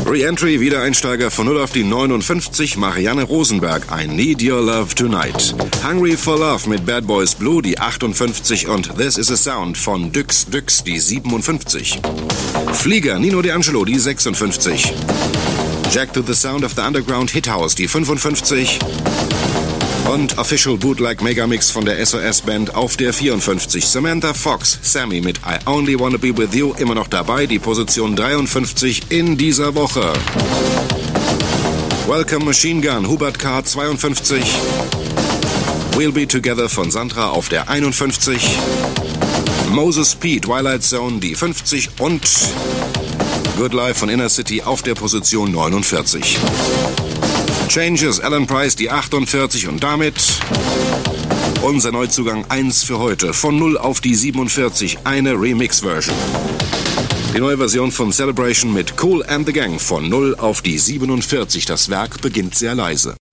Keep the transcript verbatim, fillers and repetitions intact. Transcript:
Re-Entry, Wiedereinsteiger von null auf die neunundfünfzig, Marianne Rosenberg, I Need Your Love Tonight. Hungry for Love mit Bad Boys Blue, die achtundfünfzig, und This Is a Sound von Dyx Dyx, die siebenundfünfzig. Flieger, Nino D'Angelo, die sechsundfünfzig. Jack to the Sound of the Underground Hit House, die fünfundfünfzig. Und Official Bootleg Megamix von der S O S Band auf der vierundfünfzig. Samantha Fox, Sammy mit I Only Wanna Be With You, immer noch dabei, die Position dreiundfünfzig in dieser Woche. Welcome Machine Gun, Hubert K. zweiundfünfzig. We'll Be Together von Sandra auf der einundfünfzig. Moses P. Twilight Zone, die fünfzig. Und Good Life von Inner City auf der Position neunundvierzig. Changes, Alan Price, die achtundvierzig, und damit unser Neuzugang eins für heute. Von null auf die siebenundvierzig, eine Remix-Version. Die neue Version von Celebration mit Kool and the Gang von null auf die siebenundvierzig. Das Werk beginnt sehr leise.